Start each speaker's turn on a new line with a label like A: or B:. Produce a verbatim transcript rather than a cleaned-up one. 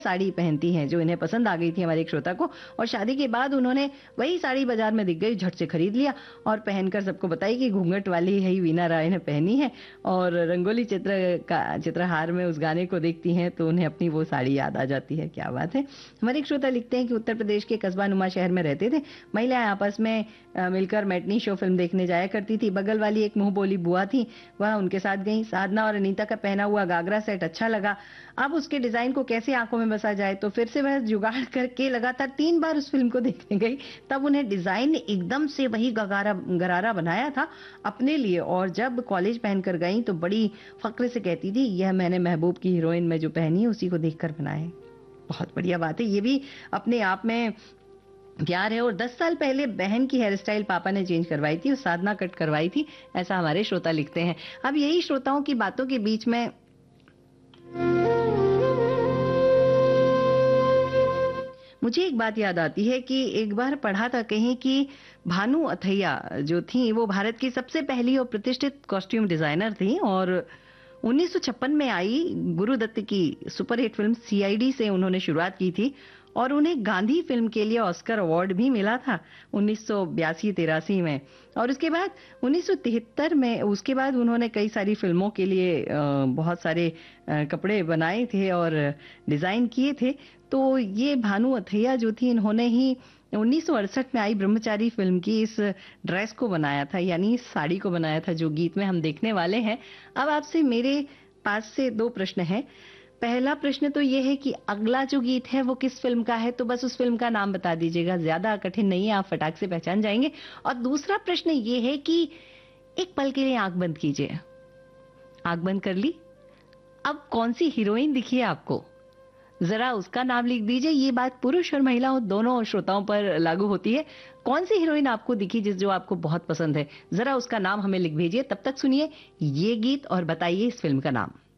A: साड़ी पहनती हैं जो इन्हें पसंद आ गई थी हमारे एक श्रोता को, और शादी के बाद उन्होंने वही साड़ी बाजार में दिख गई, झट से खरीद लिया और पहनकर सबको बताई कि घूंघट वाली है वीना राय ने पहनी है। और रंगोली चित्र का चित्रहार में उस गाने को देखती हैं तो उन्हें अपनी वो साड़ी याद आ जाती है। क्या बात है। हमारे एक श्रोता लिखते हैं कि उत्तर प्रदेश के कस्बा नुमा शहर में रहते थे, महिलाएं आपस में मिलकर मैटनी शो फिल्म देखने जाया करती थी। बगल वाली एक मुंह बोली बुआ थी, वह उनके साथ गई। साधना और अनीता का पहना हुआ गागरा सेट अच्छा लगा। अब उसके डिजाइन को कैसे आंखों में बसा जाए, तो फिर से वह जुगाड़ करके लगातार तीन बार उस फिल्म को देखने गई। तब उन्हें डिजाइन ने एकदम से वही गगारा गरारा बनाया था अपने लिए, और जब कॉलेज पहनकर गई तो बड़ी फक्र से कहती थी, यह मैंने महबूब की हीरोइन में जो पहनी है उसी को देखकर बनाया है। बहुत बढ़िया बात है, ये भी अपने आप में प्यार है। और दस साल पहले बहन की हेयर स्टाइल पापा ने चेंज करवाई थी और साधना कट करवाई थी, ऐसा हमारे श्रोता लिखते हैं। अब यही श्रोताओं की बातों के बीच में मुझे एक बात याद आती है कि एक बार पढ़ा था कहीं कि भानु अथैया जो थी वो भारत की सबसे पहली और प्रतिष्ठित कॉस्ट्यूम डिजाइनर थी, और उन्नीस सौ छप्पन में आई गुरुदत्त की सुपरहिट फिल्म सीआईडी से उन्होंने शुरुआत की थी, और उन्हें गांधी फिल्म के लिए ऑस्कर अवार्ड भी मिला था उन्नीस सौ बयासी तिरासी में। और उसके बाद उन्नीस सौ तिहत्तर में उसके बाद उन्होंने कई सारी फिल्मों के लिए बहुत सारे कपड़े बनाए थे और डिजाइन किए थे। तो ये भानु अथैया जो थी, इन्होंने ही उन्नीस सौ अड़सठ में आई ब्रह्मचारी फिल्म की इस ड्रेस को बनाया था, यानी इस साड़ी को बनाया था जो गीत में हम देखने वाले हैं। अब आपसे मेरे पास से दो प्रश्न हैं। पहला प्रश्न तो ये है कि अगला जो गीत है वो किस फिल्म का है, तो बस उस फिल्म का नाम बता दीजिएगा, ज्यादा कठिन नहीं है, आप फटाक से पहचान जाएंगे। और दूसरा प्रश्न ये है कि एक पल के लिए आंख बंद कीजिए, आंख बंद कर ली, अब कौन सी हीरोइन दिखी है आपको, जरा उसका नाम लिख दीजिए। ये बात पुरुष और महिला दोनों श्रोताओं पर लागू होती है। कौन सी हीरोइन आपको दिखी जिस जो आपको बहुत पसंद है, जरा उसका नाम हमें लिख भेजिए। तब तक सुनिए ये गीत और बताइए इस फिल्म का नाम।